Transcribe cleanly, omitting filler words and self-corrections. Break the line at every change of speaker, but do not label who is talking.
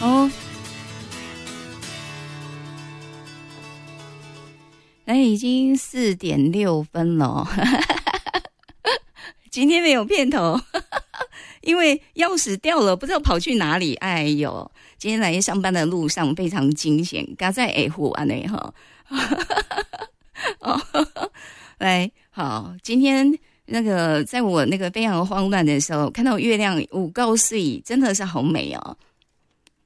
哦，来，已经4:06了今天没有片头因为钥匙掉了，不知道跑去哪里。哎呦，今天来上班的路上非常惊险，嘎在下户安内哈。来，好，今天那个在我那个非常慌乱的时候，看到月亮5高4，真的是好美哦。